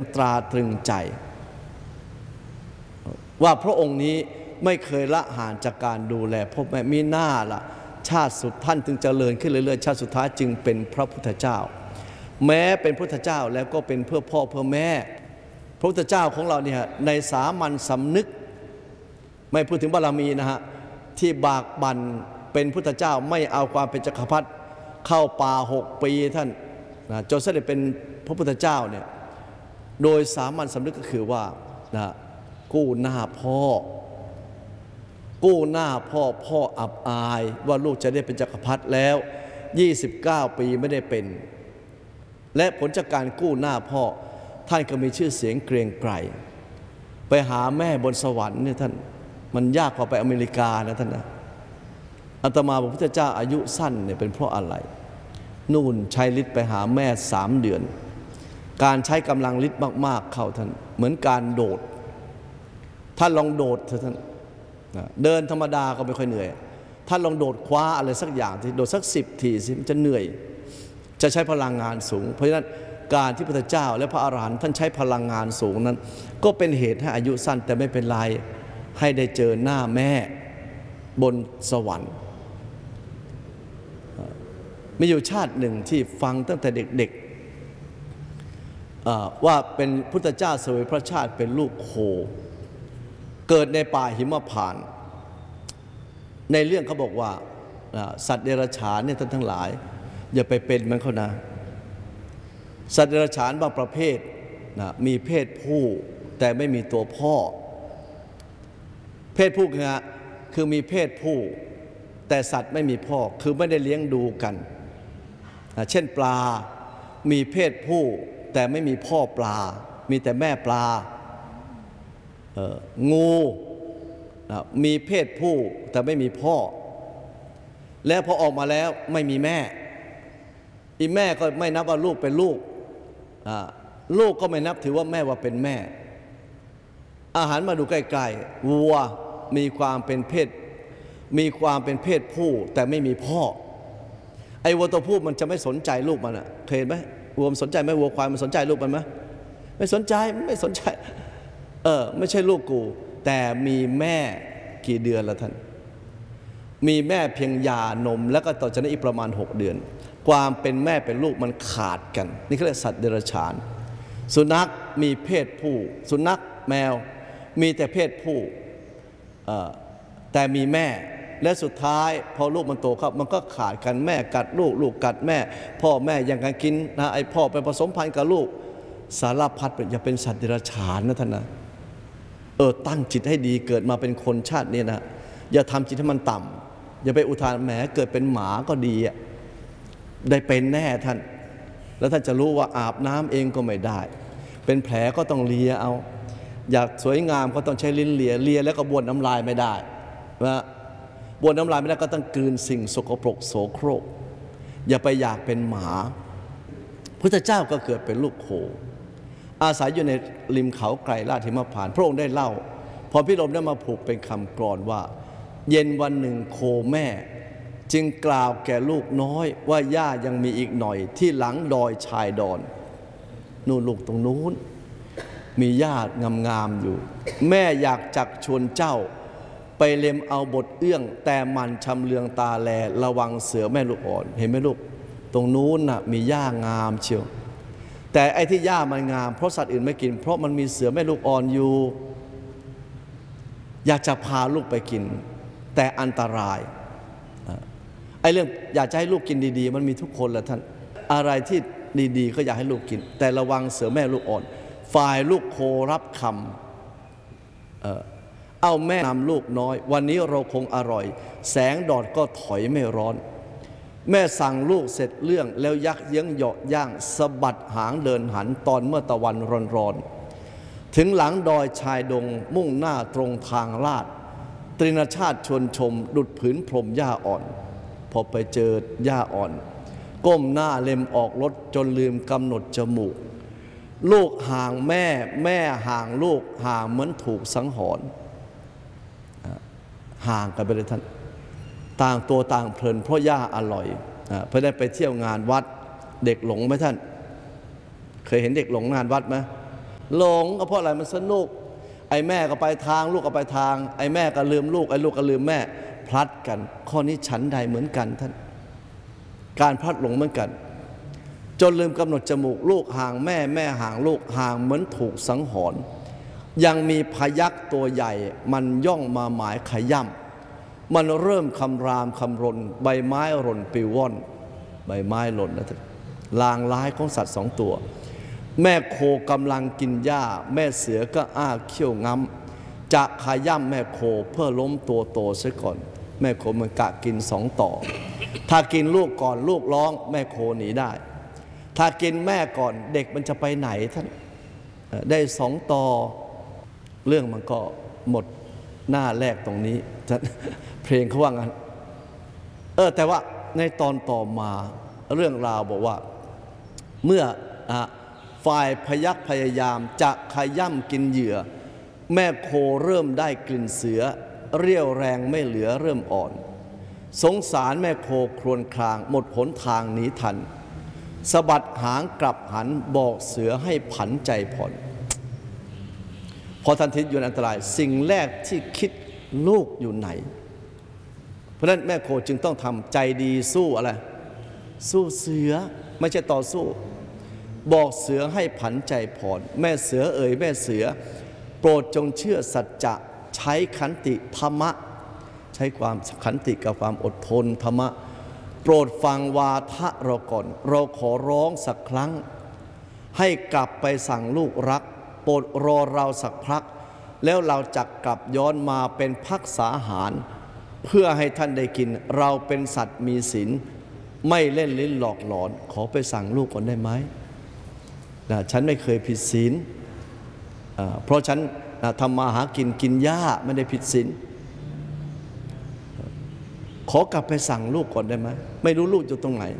ตราตรึงใจว่าพระองค์นี้ไม่เคยละห่างจากการดูแลพ่อแม่มีหน้าละชาติสุดท่านจึงเจริญขึ้นเรื่อยๆชาติสุดท้ายจึงเป็นพระพุทธเจ้าแม้เป็นพระพุทธเจ้าแล้วก็เป็นเพื่อพ่อเพื่อแม่พระพุทธเจ้าของเราเนี่ยในสามัญสำนึกไม่พูดถึงบารมีนะฮะที่บากบั่นเป็นพุทธเจ้าไม่เอาความเป็นจักรพรรดิเข้าป่า6 ปีท่านนะจนเสด็จเป็นพระพุทธเจ้าเนี่ยโดยสามัญสำนึกก็คือว่านะกู้หน้าพ่อพ่ออับอายว่าลูกจะได้เป็นจักรพรรดิแล้ว29 ปีไม่ได้เป็นและผลจากการกู้หน้าพ่อท่านก็มีชื่อเสียงเกรียงไกรไปหาแม่บนสวรรค์เนี่ยท่านมันยากกว่าไปอเมริกานะท่านนะอาตมาบอกพระพุทธเจ้าอายุสั้นเนี่ยเป็นเพราะอะไรนู่นใช้ฤทธิ์ไปหาแม่3 เดือนการใช้กำลังฤทธิ์มากๆเข้าท่านเหมือนการโดดท่านลองโดดเถอะท่านเดินธรรมดาก็ไม่ค่อยเหนื่อยท่านลองโดดคว้าอะไรสักอย่างที่โดดสัก10 ทีสิมันจะเหนื่อยจะใช้พลังงานสูงเพราะฉะนั้นการที่พระพุทธเจ้าและพระอรหันต์ท่านใช้พลังงานสูงนั้นก็เป็นเหตุให้อายุสั้นแต่ไม่เป็นไรให้ได้เจอหน้าแม่บนสวรรค์มีอยู่ชาติหนึ่งที่ฟังตั้งแต่เด็กๆว่าเป็นพุทธเจ้าเสวยพระชาติเป็นลูกโคเกิดในป่าหิมพานต์ในเรื่องเขาบอกว่าสัตว์เดรัจฉานเนี่ยท่านทั้งหลายอย่าไปเป็นมันเขานะสัตว์เดรัจฉานบางประเภทนะมีเพศผู้แต่ไม่มีตัวพ่อเพศผู้คือมีเพศผู้แต่สัตว์ไม่มีพ่อคือไม่ได้เลี้ยงดูกันเช่นปลามีเพศผู้แต่ไม่มีพ่อปลามีแต่แม่ปลางูมีเพศผู้แต่ไม่มีพ่อแล้วพอออกมาแล้วไม่มีแม่อีแม่ก็ไม่นับว่าลูกเป็นลูกลูกก็ไม่นับถือว่าแม่ว่าเป็นแม่อาหารมาดูใกล้ๆวัวมีความเป็นเพศผู้แต่ไม่มีพ่อไอ้วัวตัวผู้มันจะไม่สนใจลูกมันเคยเห็นไหมวัวมันสนใจไหมวัวควายมันสนใจลูกมันไหมไม่สนใจไม่สนใจไม่ใช่ลูกกูแต่มีแม่กี่เดือนละท่านมีแม่เพียงยานมแล้วก็ต่อจากนั้นอีกประมาณ6 เดือนความเป็นแม่เป็นลูกมันขาดกันนี่เขาเรียกสัตว์เดรัจฉานสุนัขมีเพศผู้สุนัขแมวมีแต่เพศผู้แต่มีแม่และสุดท้ายพอลูกมันโตครับมันก็ขาดกันแม่กัดลูกลูกกัดแม่พ่อแม่ยังกันกินนะไอ้พ่อไปผสมพันธุ์กับลูกสารพัดอย่าเป็นสัตว์เดรัจฉานนะท่านนะตั้งจิตให้ดีเกิดมาเป็นคนชาตินี้นะอย่าทำจิตให้มันต่ำอย่าไปอุทานแหมเกิดเป็นหมาก็ดีได้เป็นแน่ท่านแล้วท่านจะรู้ว่าอาบน้ำเองก็ไม่ได้เป็นแผลก็ต้องเลียเอาอยากสวยงามก็ต้องใช้ลิ้นเลียแล้วก็บ้วนน้ำลายไม่ได้นะบ้วนน้ำลายไม่ได้ก็ต้องกลืนสิ่งสกปรกโสโครกอย่าไปอยากเป็นหมาพุทธเจ้าก็เกิดเป็นลูกโคอาศัยอยู่ในริมเขาไกรลาดหิมพานต์พระองค์ได้เล่าพอพิรมได้มาผูกเป็นคำกลอนว่าเย็นวันหนึ่งโคแม่จึงกล่าวแก่ลูกน้อยว่าย่ายังมีอีกหน่อยที่หลังดอยชายดอนนู่นลูกตรงนู้นมีหญ้างามๆอยู่แม่อยากจักชวนเจ้าไปเล็มเอาบทเอื้องแต่มันชำเลืองตาแลระวังเสือแม่ลูกอ่อนเห็นไหมลูกตรงนู้นน่ะมีหญ้างามเชียวแต่ไอ้ที่หญ้ามันงามเพราะสัตว์อื่นไม่กินเพราะมันมีเสือแม่ลูกอ่อนอยู่อยากจะพาลูกไปกินแต่อันตรายไอ้เรื่องอยากจะให้ลูกกินดีๆมันมีทุกคนแหละท่านอะไรที่ดีๆก็อยากให้ลูกกินแต่ระวังเสือแม่ลูกอ่อนฝ่ายลูกโครับคำเอาแม่นำลูกน้อยวันนี้เราคงอร่อยแสงดอดก็ถอยไม่ร้อนแม่สั่งลูกเสร็จเรื่องแล้วยักเยื้องเหยาะย่างสะบัดหางเดินหันตอนเมื่อตะวันร้อนๆถึงหลังดอยชายดงมุ่งหน้าตรงทางลาดตรินชาติชวนชมดุจผืนพรมหญ้าอ่อนพอไปเจอหญ้าอ่อนก้มหน้าเล็มออกรถจนลืมกำหนดจมูกลูกห่างแม่แม่ห่างลูกห่างเหมือนถูกสังหรณ์ห่างกันไปเลยท่านต่างตัวต่างเพลินเพราะหญ้าอร่อยเพื่อได้ไปเที่ยวงานวัดเด็กหลงไหมท่านเคยเห็นเด็กหลงงานวัดไหมหลงก็เพราะอะไรมันสนุกไอ้แม่ก็ไปทางลูกก็ไปทางไอ้แม่ก็ลืมลูกไอ้ลูกก็ลืมแม่พลัดกันข้อนี้ฉันใดเหมือนกันท่านการพลัดหลงเหมือนกันจนลืมกำหนดจมูกลูกห่างแม่แม่ห่างลูกห่างเหมือนถูกสังหรณ์ยังมีพยัคฆ์ตัวใหญ่มันย่องมาหมายขย่ำมันเริ่มคำรามคำรนใบไม้หล่นปลิวว่อนใบไม้หล่นนะท่านลางร้ายของสัตว์สองตัวแม่โคกำลังกินหญ้าแม่เสือก็อ้าเขี้ยวง้ำจะขย่ำแม่โคเพื่อล้มตัวโตซะก่อนแม่โคมันกะกินสองต่อถ้ากินลูกก่อนลูกร้องแม่โคหนีได้ถ้ากินแม่ก่อนเด็กมันจะไปไหนท่านได้สองต่อเรื่องมันก็หมดหน้าแรกตรงนี้เพลงเขาว่างั้นแต่ว่าในตอนต่อมาเรื่องราวบอกว่าเมื่อฝ่ายพยัคฆ์พยายามจะขย่ำกินเหยื่อแม่โคเริ่มได้กลิ่นเสือเรี่ยวแรงไม่เหลือเริ่มอ่อนสงสารแม่โคครวญครางหมดหนทางหนีทันสะบัดหางกลับหันบอกเสือให้ผันใจผ่อนพอทันทีอยู่ในอันตรายสิ่งแรกที่คิดลูกอยู่ไหนเพราะนั้นแม่โคจึงต้องทำใจดีสู้อะไรสู้เสือไม่ใช่ต่อสู้บอกเสือให้ผันใจผ่อนแม่เสือเอ๋ยแม่เสือโปรดจงเชื่อสัจจะใช้ขันติธรรมะใช้ความขันติกับความอดทนธรรมะโปรดฟังวาทะเราก่อนเราขอร้องสักครั้งให้กลับไปสั่งลูกรักโปรดรอเราสักพักแล้วเราจะกลับย้อนมาเป็นภักษาหารเพื่อให้ท่านได้กินเราเป็นสัตว์มีศีลไม่เล่นลิ้นหลอกหลอนขอไปสั่งลูกก่อนได้ไหมฉันไม่เคยผิดศีลเพราะฉันทำมาหากินกินหญ้าไม่ได้ผิดศีลขอกลับไปสั่งลูกก่อนได้ไหมไม่รู้ลูกอยู่ตรงไหน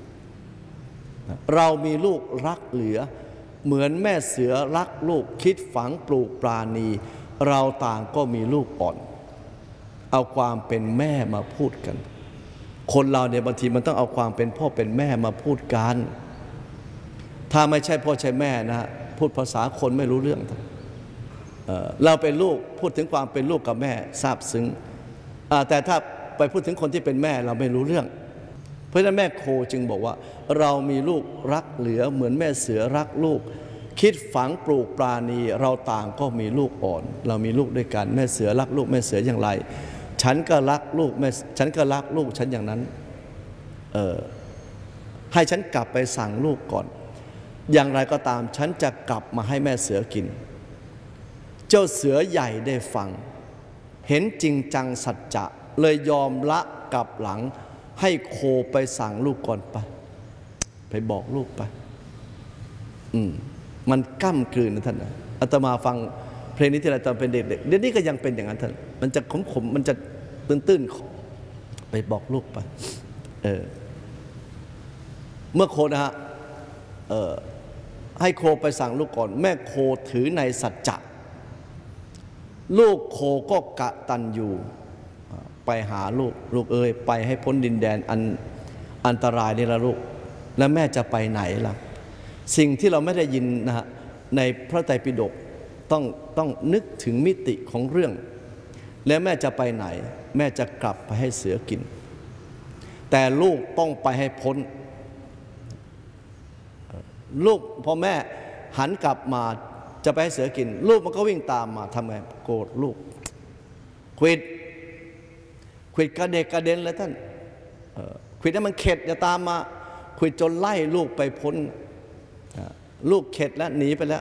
เรามีลูกรักเหลือเหมือนแม่เสือรักลูกคิดฝังปลูกปราณีเราต่างก็มีลูกอ่อนเอาความเป็นแม่มาพูดกันคนเราเนี่ยบางทีมันต้องเอาความเป็นพ่อเป็นแม่มาพูดกันถ้าไม่ใช่พ่อใช่แม่นะพูดภาษาคนไม่รู้เรื่องเราเป็นลูกพูดถึงความเป็นลูกกับแม่ซาบซึ้งแต่ถ้าไปพูดถึงคนที่เป็นแม่เราไม่รู้เรื่องเพราะฉะนั้นแม่โคจึงบอกว่าเรามีลูกรักเหลือเหมือนแม่เสือรักลูกคิดฝังปลูกปราณีเราต่างก็มีลูกอ่อนเรามีลูกด้วยกันแม่เสือรักลูกแม่เสืออย่างไรฉันก็รักลูกแม่ฉันก็รักลูกฉันอย่างนั้นให้ฉันกลับไปสั่งลูกก่อนอย่างไรก็ตามฉันจะกลับมาให้แม่เสือกินเจ้าเสือใหญ่ได้ฟังเห็นจริงจังสัจจะเลยยอมละกลับหลังให้โคไปสั่งลูกก่อนไปบอกลูกไปมันก้ำกลืนนะท่านอาตมาฟังเพลงนี้ที่เราตอนเป็นเด็กๆเดี๋ยวนี้ก็ยังเป็นอย่างนั้นท่านมันจะขมมันจะตื้นๆขอไปบอกลูกไปเมื่อโคนะฮะให้โคไปสั่งลูกก่อนแม่โคถือในสัจจะลูกโคก็กตัญญูไปหาลูกเอ้ยไปให้พ้นดินแดนอันตรายนี่ละลูกแล้วแม่จะไปไหนล่ะสิ่งที่เราไม่ได้ยินนะฮะในพระไตรปิฎกต้องนึกถึงมิติของเรื่องแล้วแม่จะไปไหนแม่จะกลับไปให้เสือกินแต่ลูกต้องไปให้พ้นลูกพอแม่หันกลับมาจะไปให้เสือกินลูกมันก็วิ่งตามมาทำไงโกรธลูกควิดกระเดกกระเด็นเลยท่านควิดให้มันเข็ดอย่าตามมาควิดจนไล่ลูกไปพ้นลูกเข็ดแล้วหนีไปแล้ว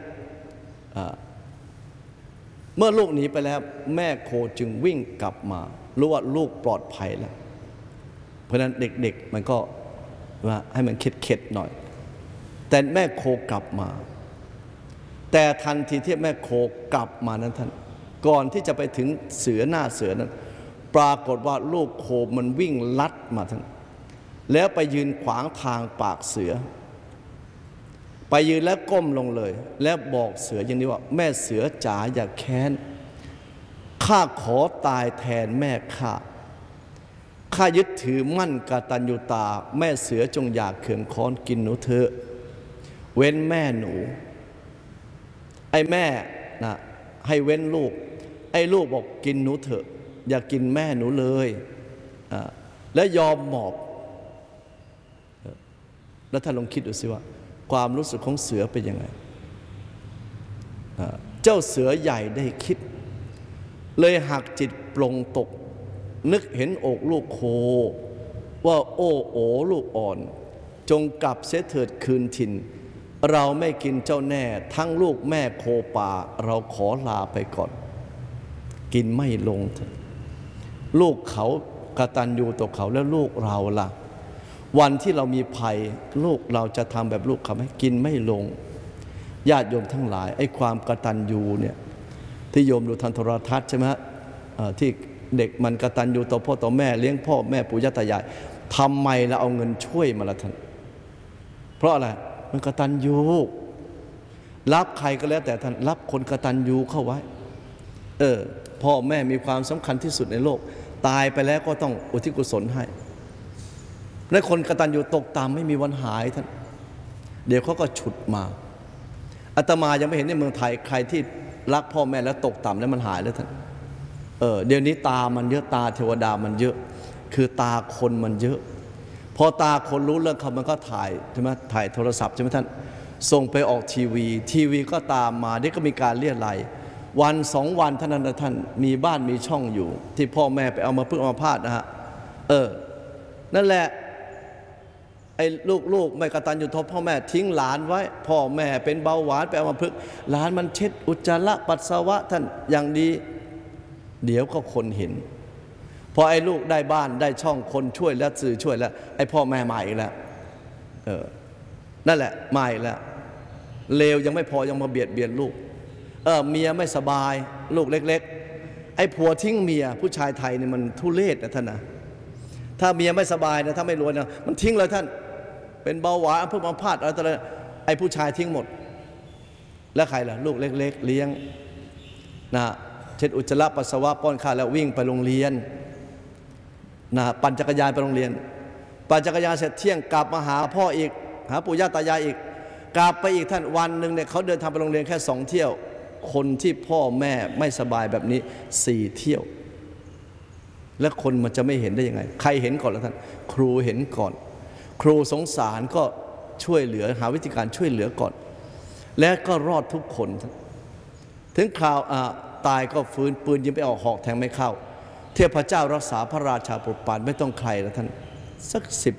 เมื่อลูกหนีไปแล้วแม่โคจึงวิ่งกลับมารู้ว่าลูกปลอดภัยแล้วเพราะนั้นเด็กๆมันก็ว่าให้มันเข็ดหน่อยแต่แม่โคกลับมาแต่ทันทีที่แม่โคกลับมานั้นท่านก่อนที่จะไปถึงเสือหน้าเสือนั้นปรากฏว่าลูกโคมันวิ่งลัดมาท่านแล้วไปยืนขวางทางปากเสือไปยืนแล้วก้มลงเลยแล้วบอกเสืออย่างนี้ว่าแม่เสือจ๋าอย่าแค้นข้าขอตายแทนแม่ข้ายึดถือมั่นกตัญญูตาแม่เสือจงอยากเขื่องค้อนกินหนูเถอะเว้นแม่หนูอ้แม่นะให้เว้นลูกไอ้ลูกบอกกินหนูเถอะอย่ากินแม่หนูเลยและยอมหมอบแล้วท่านลองคิดดูสิว่าความรู้สึกของเสือเป็นยังไงเจ้าเสือใหญ่ได้คิดเลยหักจิตปลงตกนึกเห็นอกลูกโคว่าโอ้โอลูกอ่อนจงกลับเสียเถิดคืนถิ่นเราไม่กินเจ้าแน่ทั้งลูกแม่โคป่าเราขอลาไปก่อนกินไม่ลงลูกเขากตัญญูต่อเขาแล้วลูกเราล่ะวันที่เรามีภัยลูกเราจะทำแบบลูกเขาไหมกินไม่ลงญาติโยมทั้งหลายไอ้ความกตัญญูเนี่ยที่โยมดูทางโทรทัศน์ใช่ไหมฮะที่เด็กมันกตัญญูต่อพ่อต่อแม่เลี้ยงพ่อแม่ปู่ย่าตายายทำไมเราเอาเงินช่วยมาละท่านเพราะอะไรมันกตัญญูรับใครก็แล้วแต่ท่านรับคนกตัญญูเข้าไว้พ่อแม่มีความสำคัญที่สุดในโลกตายไปแล้วก็ต้องอุทิศกุศลให้และคนกตัญญูตกต่ำไม่มีวันหายท่านเดี๋ยวเขาก็ฉุดมาอาตมายังไม่เห็นในเมืองไทยใครที่รักพ่อแม่แล้วตกต่ำแล้วมันหายแล้วท่านเดี๋ยวนี้ตามันเยอะตาเทวดามันเยอะคือตาคนมันเยอะพอตาคนรู้เรื่องเขามันก็ถ่ายใช่ไหมถ่ายโทรศัพท์ใช่ไหมท่านส่งไปออกทีวีก็ตามมาเดี๋ยวก็มีการเรียรัยวัน2 วันเท่านั้นนะท่านมีบ้านมีช่องอยู่ที่พ่อแม่ไปเอามาพึ่งเอามาพาดนะฮะนั่นแหละไอ้ลูกไม่กตัญญูต่อพ่อแม่ทิ้งหลานไว้พ่อแม่เป็นเบาหวานไปเอามาพึ่งหลานมันเช็ดอุจจาระปัสสาวะท่านอย่างดีเดี๋ยวก็คนเห็นพอไอ้ลูกได้บ้านได้ช่องคนช่วยแล้วสื่อช่วยแล้วไอ้พ่อแม่มาอีกแล้วนั่นแหละมาอีกแล้วเลวยังไม่พอยังมาเบียดเบียนลูกเมียไม่สบายลูกเล็กๆไอ้ผัวทิ้งเมียผู้ชายไทยนี่มันทุเรศนะท่านนะถ้าเมียไม่สบายนะถ้าไม่รวยนะมันทิ้งเลยท่านเป็นเบาหวานเพิ่งมาพาดอะไรต่ออะไรไอ้ผู้ชายทิ้งหมดแล้วใครล่ะลูกเล็กๆเลี้ยงนะเช็ดอุจจาระปัสสาวะป้อนข้าวแล้ววิ่งไปโรงเรียนนะปั่นจักรยานไปโรงเรียนปั่นจักรยานเสร็จเที่ยงกลับมาหาพ่ออีกหาปู่ย่าตายายอีกกลับไปอีกท่านวันหนึ่งเนี่ยเขาเดินทางไปโรงเรียนแค่2 เที่ยวคนที่พ่อแม่ไม่สบายแบบนี้4 เที่ยวแล้วคนมันจะไม่เห็นได้ยังไงใครเห็นก่อนแล้วท่านครูเห็นก่อนครูสงสารก็ช่วยเหลือหาวิธีการช่วยเหลือก่อนและก็รอดทุกคนถึงคราวตายก็ฟื้นปืนยิงไปออกหอกแทงไม่เข้าเทพเจ้ารักษาพระราชาโปรดปรานไม่ต้องใครแล้วท่านสัก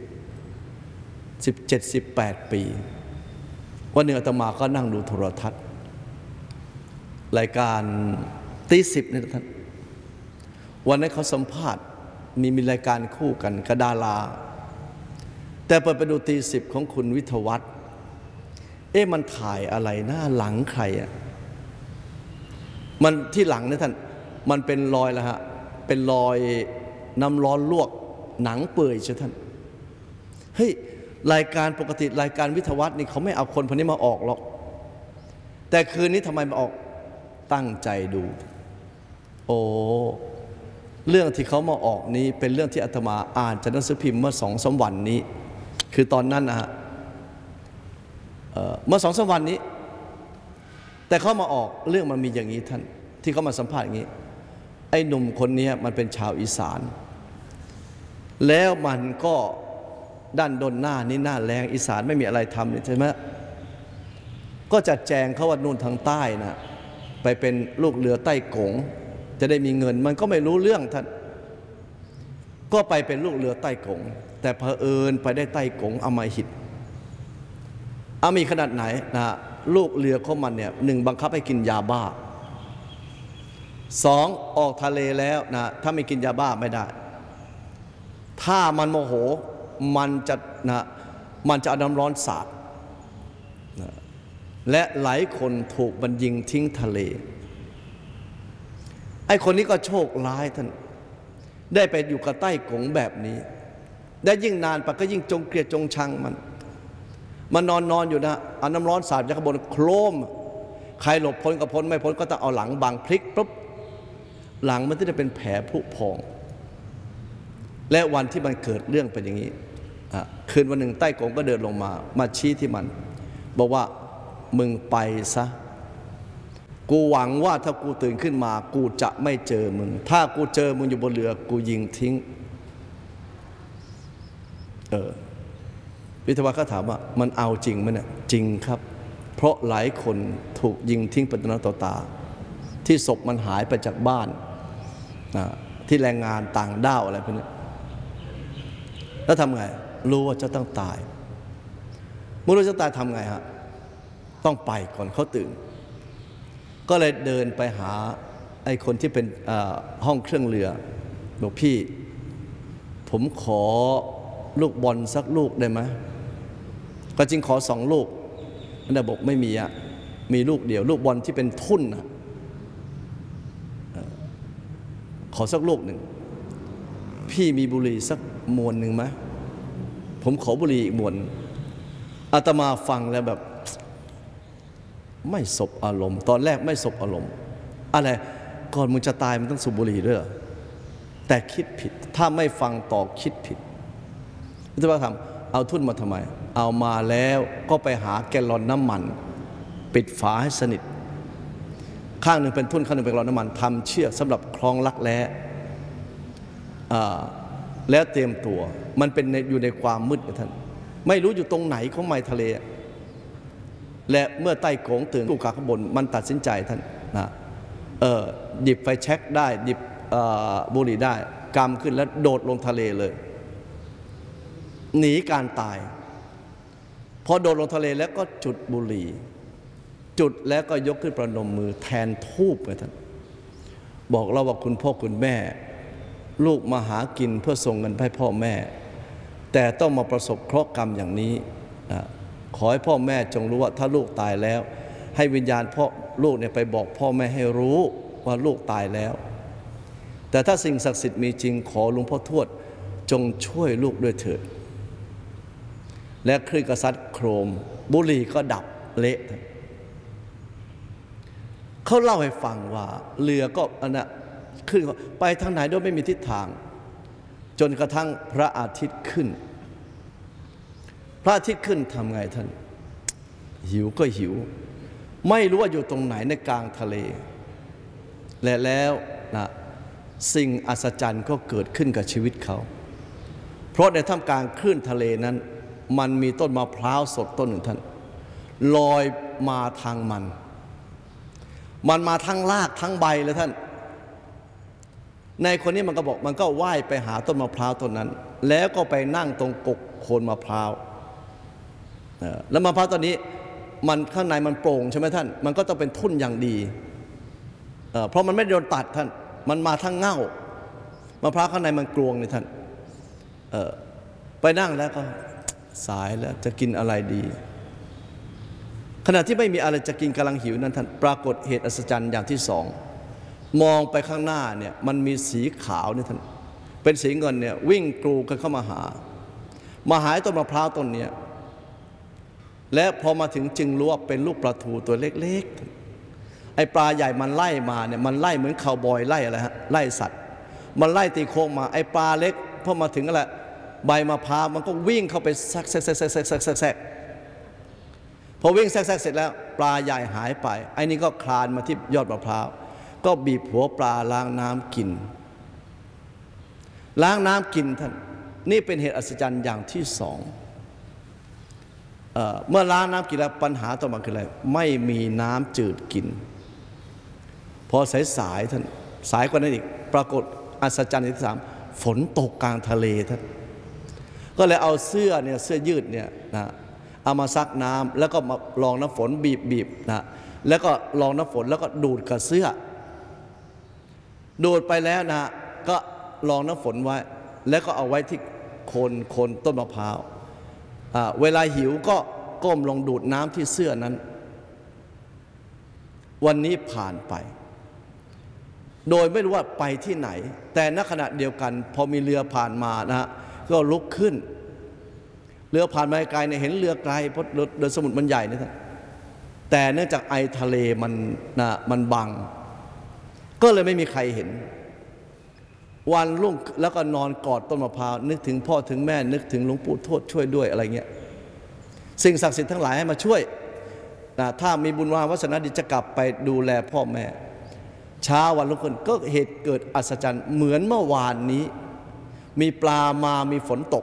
17-18 ปีวันหนึ่งอาตมาก็นั่งดูโทรทัศน์รายการตี10นี่ท่านวันนั้นเขาสัมภาษณ์มีรายการคู่กันกับดาราแต่เปิดไปดูตี10ของคุณวิทยวัฒน์มันถ่ายอะไรหน้าหลังใครมันที่หลังนี่ท่านมันเป็นรอยแล้วฮะเป็นรอยน้ำร้อนลวกหนังเปื่อยใช่ท่านเฮ้ยรายการปกติรายการวิทยวัฒน์นี่เขาไม่เอาคนพวกนี้มาออกหรอกแต่คืนนี้ทำไมมาออกตั้งใจดูโอ้เรื่องที่เขามาออกนี้เป็นเรื่องที่อาตมาอ่านจากหนังสือพิมพ์เมื่อ2-3 วันนี้คือตอนนั้นนะฮะเมื่อ2-3 วันนี้แต่เขามาออกเรื่องมันมีอย่างนี้ท่านที่เขามาสัมภาษณ์อย่างนี้ไอ้หนุ่มคนนี้มันเป็นชาวอีสานแล้วมันก็ด้านดนหน้านี่หน้าแรงอีสานไม่มีอะไรทำใช่ไหมก็จัดแจงเขาว่านู่นทางใต้นะไปเป็นลูกเรือใต้กงจะได้มีเงินมันก็ไม่รู้เรื่องท่านก็ไปเป็นลูกเรือใต้กงแต่เผอิญไปได้ใต้กงอำมหิตมีขนาดไหนนะลูกเรือของมันเนี่ย1บังคับให้กินยาบ้า2ออกทะเลแล้วนะถ้าไม่กินยาบ้าไม่ได้ถ้ามันโมโหมันจะเอาน้ำร้อนสาดนะและหลายคนถูกมันยิงทิ้งทะเลไอ้คนนี้ก็โชคร้ายท่านได้ไปอยู่กับใต้กงแบบนี้ได้ยิ่งนานไปก็ยิ่งจงเกลียดจงชังมันนอนอยู่นะเอาน้ำร้อนสาดจากข้างบนโครมใครหลบพ้นก็พ้นไม่พ้นก็ต้องเอาหลังบังพลิกปุ๊บหลังมันจะได้เป็นแผลผุพองและวันที่มันเกิดเรื่องเป็นอย่างนี้คืนวันหนึ่งใต้กงก็เดินลงมาชี้ที่มันบอกว่ามึงไปซะกูหวังว่าถ้ากูตื่นขึ้นมากูจะไม่เจอมึงถ้ากูเจอมึงอยู่บนเรือกูยิงทิ้งวิทยาก็ถามว่ามันเอาจริงไหมเนี่ยจริงครับเพราะหลายคนถูกยิงทิ้งเป็นต่อหน้าต่อตาที่ศพมันหายไปจากบ้านที่แรงงานต่างด้าวอะไรพวกนี้แล้วทำไงรู้ว่าจะต้องตายเมื่อรู้จะตายทำไงฮะต้องไปก่อนเขาตื่นก็เลยเดินไปหาไอ้คนที่เป็นห้องเครื่องเรือบอกพี่ผมขอลูกบอลสักลูกได้ไหมก็จริงขอ2 ลูกอันนั้นบอกไม่มีอะมีลูกเดียวลูกบอลที่เป็นทุ่นนะขอสักลูกหนึ่งพี่มีบุหรี่สักมวนหนึ่งไหมผมขอบุหรี่อีกมวนอาตมาฟังแล้วแบบไม่สบอารมณ์ตอนแรกไม่สบอารมณ์อะไรก่อนมึงจะตายมันต้องสูบบุหรี่ด้วยเหรอแต่คิดผิดถ้าไม่ฟังต่อคิดผิดวิทยาธรรมเอาทุ่นมาทำไมเอามาแล้วก็ไปหาแกลลอนน้ำมันปิดฝาให้สนิทข้างหนึ่งเป็นทุ่นข้างหนึ่งเป็นแกลลอนน้ำมันทำเชือกสำหรับคล้องลักแร้แล้วเตรียมตัวมันเป็นอยู่ในความมืดท่านไม่รู้อยู่ตรงไหนของไมทะเลและเมื่อใต้โขงตื่นลูกขาข้างบนมันตัดสินใจท่านนะหยิบไฟแช็กได้หยิบบุหรี่ได้กำขึ้นแล้วโดดลงทะเลเลยหนีการตายพอโดดลงทะเลแล้วก็จุดบุหรี่จุดแล้วก็ยกขึ้นประนมมือแทนธูปไปท่านบอกเราว่าคุณพ่อคุณแม่ลูกมาหากินเพื่อส่งเงินให้พ่อแม่แต่ต้องมาประสบเคราะห์กรรมอย่างนี้ขอให้พ่อแม่จงรู้ว่าถ้าลูกตายแล้วให้วิญญาณพ่อลูกเนี่ยไปบอกพ่อแม่ให้รู้ว่าลูกตายแล้วแต่ถ้าสิ่งศักดิ์สิทธิ์มีจริงขอหลวงพ่อทวดจงช่วยลูกด้วยเถิดและคลื่นกระซัดโครมบุหรี่ก็ดับเละเขาเล่าให้ฟังว่าเรือก็ขึ้นไปทางไหนโดยไม่มีทิศทางจนกระทั่งพระอาทิตย์ขึ้นพระอาทิตย์ขึ้นทำไงท่านหิวก็หิวไม่รู้ว่าอยู่ตรงไหนในกลางทะเลและแล้วนะสิ่งอัศจรรย์ก็เกิดขึ้นกับชีวิตเขาเพราะในท่ามกลางคลื่นทะเลนั้นมันมีต้นมะพร้าวสดต้นหนึ่งท่านลอยมาทางมันมาทั้งรากทั้งใบเลยท่านในคนนี้มันก็บอกมันก็ว่ายไปหาต้นมะพร้าวต้นนั้นแล้วก็ไปนั่งตรงกกโคนมะพร้าวแล้วมะพร้าวต้นนี้มันข้างในมันโปร่งใช่ไหมท่านมันก็ต้องเป็นทุ่นอย่างดีเพราะมันไม่โดนตัดท่านมันมาทั้งเง่ามะพร้าวข้างในมันกลวงนี่ท่านไปนั่งแล้วก็สายแล้วจะกินอะไรดีขณะที่ไม่มีอะไรจะกินกำลังหิวนั้นท่านปรากฏเหตุอัศจรรย์อย่างที่ 2มองไปข้างหน้าเนี่ยมันมีสีขาวนี่ท่านเป็นสีเงินเนี่ยวิ่งกรูกันเข้ามาหาต้นมะพร้าวต้นเนี้ยและพอมาถึงจึงรู้ว่าเป็นลูกปลาทูตัวเล็กๆไอ้ปลาใหญ่มันไล่มาเนี่ยมันไล่เหมือนคาวบอยไล่อะไรฮะไล่สัตว์มันไล่ตีโค้งมาไอ้ปลาเล็กพอมาถึงอะไรใบมะพร้าวมันก็วิ่งเข้าไปแทรกพอวิ่งแทรกเสร็จแล้วปลาใหญ่หายไปไอ้นี่ก็คลานมาที่ยอดมะพร้าวก็บีบหัวปลาล้างน้ำกินท่านนี่เป็นเหตุอัศจรรย์อย่างที่ 2เมื่อล้างน้ำกินแล้วปัญหาต่อมาคืออะไรไม่มีน้ำจืดกินพอสายท่านสายกว่านั้นอีกปรากฏอัศจรรย์ที่ 3ฝนตกกลางทะเลท่านก็เลยเอาเสื้อยืดเนี่ยนะเอามาซักน้ำแล้วก็มาลองน้ำฝนบีบนะแล้วก็ลองน้ำฝนแล้วก็ดูดกับเสื้อดูดไปแล้วนะก็ลองน้ำฝนไว้แล้วก็เอาไว้ที่โคนต้นมะพร้าวเวลาหิวก็ก้มลงดูดน้ำที่เสื้อนั้นวันนี้ผ่านไปโดยไม่รู้ว่าไปที่ไหนแต่ณขณะเดียวกันพอมีเรือผ่านมานะก็ลุกขึ้นเรือผ่านมาไกลเนี่ยเห็นเรือไกลเพราะเรือสมุทรมันใหญ่นะท่านแต่เนื่องจากไอทะเลมันบังก็เลยไม่มีใครเห็นวันรุ่งแล้วก็นอนกอดต้นมะพร้าวนึกถึงพ่อถึงแม่นึกถึงหลวงปู่ทวดช่วยด้วยอะไรเงี้ยสิ่งศักดิ์สิทธิ์ทั้งหลายให้มาช่วยถ้ามีบุญวาสนาดีจะกลับไปดูแลพ่อแม่เช้าวันรุ่งขึ้นก็เหตุเกิดอัศจรรย์เหมือนเมื่อวานนี้มีปลามามีฝนตก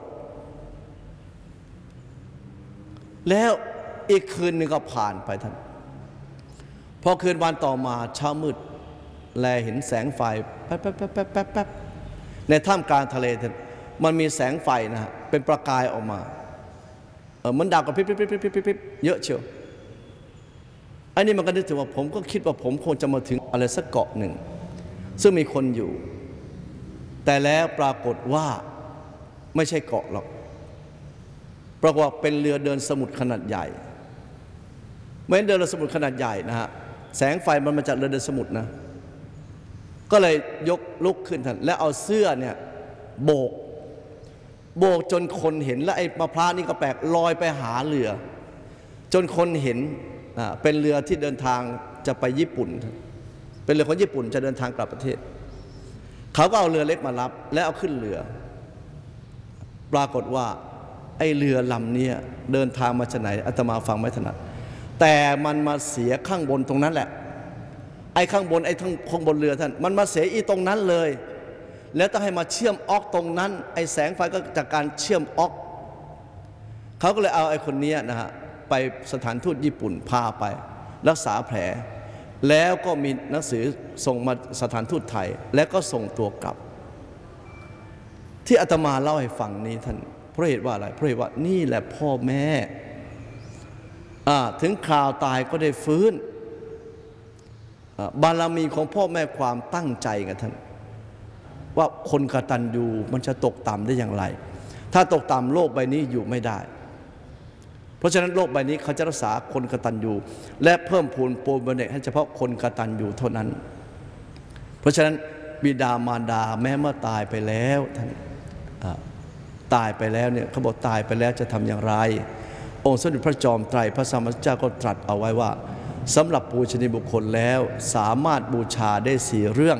แล้วอีกคืนหนึ่งก็ผ่านไปท่านพอคืนวันต่อมาเช้ามืดแลเห็นแสงไฟแป๊บในท่ามกลางทะเลท่านมันมีแสงไฟนะฮะเป็นประกายออกมามันดาวกับพริบเยอะเชียวอันนี้มันก็นึกถึงว่าผมก็คิดว่าผมคงจะมาถึงอะไรสักเกาะหนึ่งซึ่งมีคนอยู่แต่แล้วปรากฏว่าไม่ใช่เกาะหรอกปรากฏว่าเป็นเรือเดินสมุทรขนาดใหญ่เมื่อเดินสมุทรขนาดใหญ่นะฮะแสงไฟมันมาจากเรือเดินสมุทรนะก็เลยยกลุกขึ้นท่านแล้วเอาเสื้อเนี่ยโบกจนคนเห็นและไอ้มะพร้าวนี่ก็แปลกลอยไปหาเรือจนคนเห็นเป็นเรือที่เดินทางจะไปญี่ปุ่นเป็นเรือของญี่ปุ่นจะเดินทางกลับประเทศเขาก็เอาเรือเล็กมารับแล้วเอาขึ้นเรือปรากฏว่าไอ้เรือลำนี้เดินทางมาจากไหนอาตมาฟังไม่ถนัดแต่มันมาเสียข้างบนตรงนั้นแหละไอ้ข้างบนไอ้ทั้งข้างบนเรือท่านมันมาเสียอีตรงนั้นเลยแล้วต้องให้มาเชื่อมออกตรงนั้นไอ้แสงไฟก็จากการเชื่อมออกเขาก็เลยเอาไอ้คนนี้นะฮะไปสถานทูตญี่ปุ่นพาไปรักษาแผลแล้วก็มีหนังสือส่งมาสถานทูตไทยแล้วก็ส่งตัวกลับที่อาตมาเล่าให้ฟังนี้ท่านเพราะเหตุว่าอะไรเพราะเหตุว่านี่แหละพ่อแม่ถึงคราวตายก็ได้ฟื้นบารมีของพ่อแม่ความตั้งใจกันท่านว่าคนกตัญญูมันจะตกต่ำได้อย่างไรถ้าตกต่ำโลกใบนี้อยู่ไม่ได้เพราะฉะนั้นโลกใบนี้เขาจะรักษาคนกตัญญูและเพิ่มพูนปูนบำเหน็จให้เฉพาะคนกตัญญูเท่านั้นเพราะฉะนั้นบิดามารดาแม้เมื่อตายไปแล้วท่านตายไปแล้วเนี่ยเขาบอกตายไปแล้วจะทำอย่างไรองค์สมเด็จพระจอมไตรพระสัมมาสัมพุทธเจ้าก็ตรัสเอาไว้ว่าสำหรับปูชนียบุคคลแล้วสามารถบูชาได้4 เรื่อง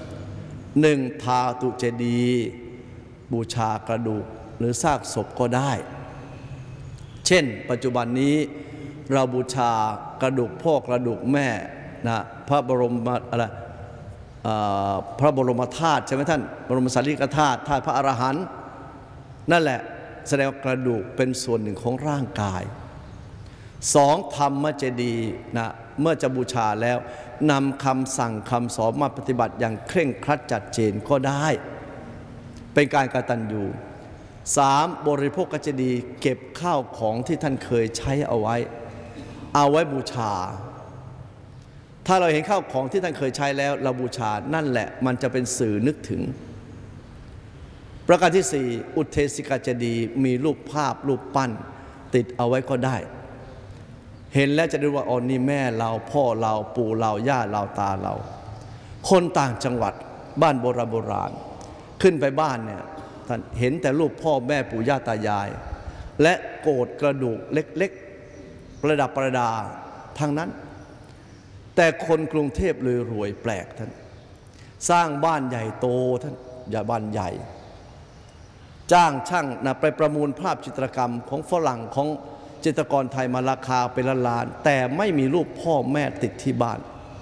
1. ทาตุเจดีย์บูชากระดูกหรือซากศพก็ได้เช่นปัจจุบันนี้เราบูชากระดูกพ่อกระดูกแม่นะพระบรมอะไรพระบรมธาตุใช่ไหมท่านบรมสารีริกธาตุธาตุพระอรหันต์นั่นแหละแสดงว่ากระดูกเป็นส่วนหนึ่งของร่างกาย 2. ธรรมเจดีย์นะเมื่อจะบูชาแล้วนำคำสั่งคำสอนมาปฏิบัติอย่างเคร่งครัดจัดเจนก็ได้เป็นการกตัญญู 3. บริโภคเจดีย์เก็บข้าวของที่ท่านเคยใช้เอาไว้บูชาถ้าเราเห็นข้าวของที่ท่านเคยใช้แล้วเราบูชานั่นแหละมันจะเป็นสื่อนึกถึงประการที่ 4. อุเทสิกาเจดีย์มีรูปภาพรูปปั้นติดเอาไว้ก็ได้เห็นแล้วจะรู้ว่าอ๋อนี่แม่เราพ่อเราปู่เราย่าเราตาเราคนต่างจังหวัดบ้านโบราณขึ้นไปบ้านเนี่ยท่านเห็นแต่รูปพ่อแม่ปู่ย่าตายายและโกรธกระดูกเล็กๆประดับประดาทั้งนั้นแต่คนกรุงเทพเลยรวยแปลกท่านสร้างบ้านใหญ่โตท่านอย่าบ้านใหญ่จ้างช่างนะไปประมูลภาพจิตรกรรมของฝรั่งของจิตรกรไทยมาราคาเป็นล้านแต่ไม่มีรูปพ่อแม่ติดที่บ้าน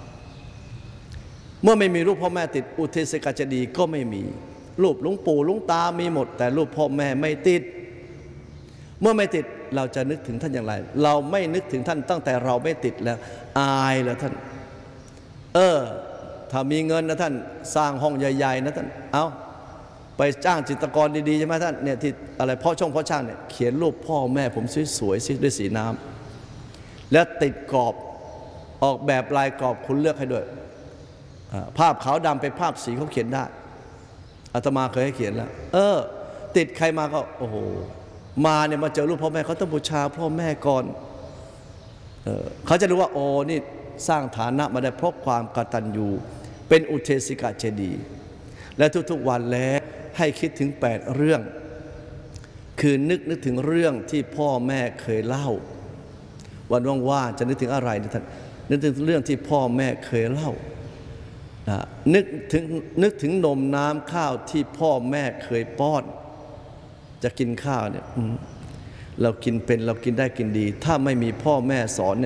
เมื่อไม่มีรูปพ่อแม่ติดอุเทสิกาเจดีย์ก็ไม่มีรูปหลวงปู่หลวงตามีหมดแต่รูปพ่อแม่ไม่ติดเมื่อไม่ติดเราจะนึกถึงท่านอย่างไรเราไม่นึกถึงท่านตั้งแต่เราไม่ติดแล้วอายแล้วท่านถ้ามีเงินนะท่านสร้างห้องใหญ่ๆนะท่านเอาไปจ้างจิตรกรดีๆใช่ไหมท่านเนี่ยที่อะไรพ่อช่างเนี่ยเขียนรูปพ่อแม่ผมสวยๆด้วยสีน้ำแล้วติดกรอบออกแบบลายกรอบคุณเลือกให้ด้วยภาพขาวดำเป็นภาพสีเขาเขียนได้อาตมาเคยให้เขียนแล้วติดใครมาก็โอ้โหมาเนี่ยมาเจอรูปพ่อแม่เขาต้องบูชาพ่อแม่ก่อนเขาจะรู้ว่าโอ้นี่สร้างฐานะมาได้เพราะความกตัญญูเป็นอุเทสิกาเจดีย์และทุกๆวันแล้วให้คิดถึง8 เรื่องคือนึกถึงเรื่องที่พ่อแม่เคยเล่าวันว่างๆจะนึกถึงอะไรท่านนึกถึงเรื่องที่พ่อแม่เคยเล่านึกถึงนมน้ำข้าวที่พ่อแม่เคยป้อนจะกินข้าวเนี่ยเรากินเป็นเรากินได้กินดีถ้าไม่มีพ่อแม่สอนเนี่ย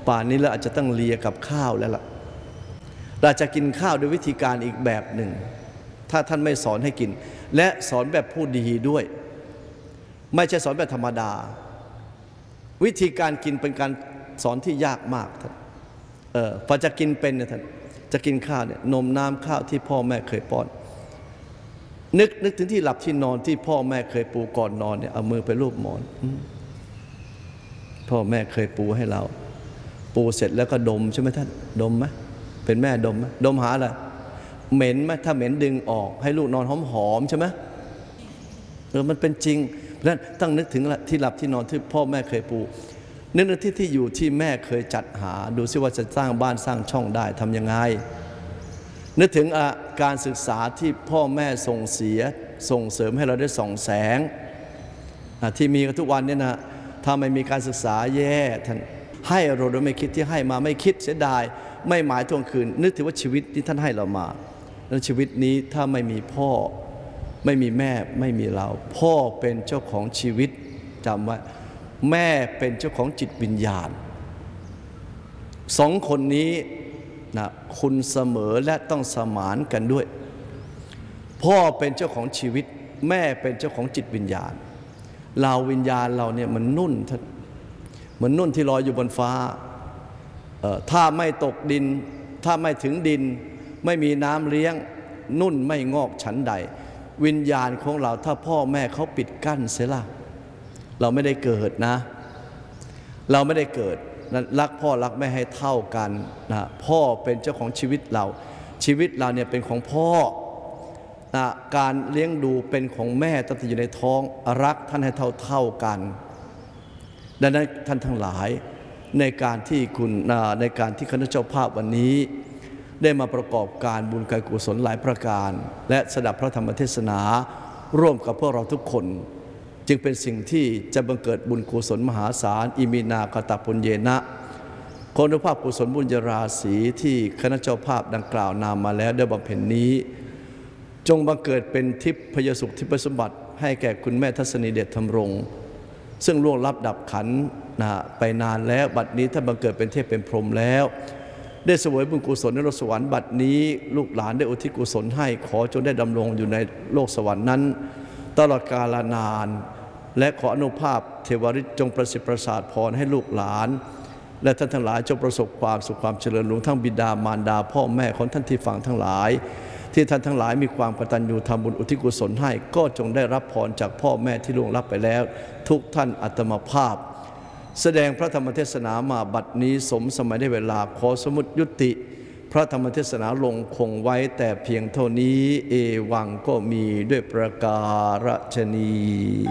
ป่านนี้เราอาจจะต้องเลียกับข้าวแล้วล่ะเราจะกินข้าวด้วยวิธีการอีกแบบหนึ่งถ้าท่านไม่สอนให้กินและสอนแบบผู้ดีด้วยไม่ใช่สอนแบบธรรมดาวิธีการกินเป็นการสอนที่ยากมากท่านพอจะกินเป็นเนี่ยท่านจะกินข้าวเนี่ยนมน้ำข้าวที่พ่อแม่เคยป้อนนึกถึงที่หลับที่นอนที่พ่อแม่เคยปูก่อนนอนเนี่ยเอามือไปลูบหมอนพ่อแม่เคยปูให้เราปูเสร็จแล้วก็ดมใช่ไหมท่านดมไหมเป็นแม่ดมไหมดมหาอะไรเหม็นไหมถ้าเหม็นดึงออกให้ลูกนอนหอมๆใช่ไหมมันเป็นจริงเพราะฉะนั้นต้องนึกถึงที่หลับที่นอนที่พ่อแม่เคยปูนึกถึงที่อยู่ที่แม่เคยจัดหาดูซิว่าจะสร้างบ้านสร้างช่องได้ทำยังไงนึกถึงการศึกษาที่พ่อแม่ส่งเสริมให้เราได้ส่องแสงที่มีกันทุกวันเนี่ยนะถ้าไม่มีการศึกษาแย่ท่านให้เราโดยไม่คิดที่ให้มาไม่คิดเสียดายไม่หมายทวงคืนนึกถึงว่าชีวิตที่ท่านให้เรามาแล้วชีวิตนี้ถ้าไม่มีพ่อไม่มีแม่ไม่มีเราพ่อเป็นเจ้าของชีวิตจำไว้แม่เป็นเจ้าของจิตวิญญาณสองคนนี้นะคุณเสมอและต้องสมานกันด้วยพ่อเป็นเจ้าของชีวิตแม่เป็นเจ้าของจิตวิญญาณเราวิญญาณเราเนี่ยมันนุ่นท่านเหมือนนุ่นที่ลอยอยู่บนฟ้าถ้าไม่ตกดินถ้าไม่ถึงดินไม่มีน้ำเลี้ยงนุ่นไม่งอกฉันใดวิญญาณของเราถ้าพ่อแม่เขาปิดกั้นเสียล่ะเราไม่ได้เกิดนะเราไม่ได้เกิดรักพ่อรักแม่ให้เท่ากันนะพ่อเป็นเจ้าของชีวิตเราชีวิตเราเนี่ยเป็นของพ่อนะการเลี้ยงดูเป็นของแม่ตั้งแต่อยู่ในท้องรักท่านให้เท่ากันดังนั้นท่านทั้งหลายในการที่คณะเจ้าภาพวันนี้ได้มาประกอบการบุญกายกุศลหลายประการและสดับพระธรรมเทศนาร่วมกับพวกเราทุกคนจึงเป็นสิ่งที่จะบังเกิดบุญกุศลมหาศาลอิมินากตปุญเยนะคุณภาพกุศลบุญญาราศีที่คณะเจ้าภาพดังกล่าวนามมาแล้วได้บำเพ็ญนี้จงบังเกิดเป็นทิพยสุขทิพยสมบัติให้แก่คุณแม่ทัศนีเดชธรรมรงค์ซึ่งล่วงลับดับขันไปนานแล้วบัดนี้ท่านบังเกิดเป็นเทพเป็นพรหมแล้วได้เสวยบุญกุศลในโลกสวรรค์บัดนี้ลูกหลานได้อุทิศกุศลให้ขอจงได้ดำรงอยู่ในโลกสวรรค์นั้นตลอดกาลนานและขออนุภาพเทวฤทธิ์จงประสิทธิ์ประสาทพรให้ลูกหลานและท่านทั้งหลายจงประสบความสุขความเจริญรุ่งทั้งบิดามารดาพ่อแม่ของท่านที่ฟังทั้งหลายที่ท่านทั้งหลายมีความกตัญญูทำบุญอุทิศกุศลให้ก็จงได้รับพรจากพ่อแม่ที่ล่วงลับไปแล้วทุกท่านอัตมภาพแสดงพระธรรมเทศนามาบัดนี้สมสมัยได้เวลาขอสมุติยุติพระธรรมเทศนาลงคงไว้แต่เพียงเท่านี้เอวังก็มีด้วยประการฉะนี้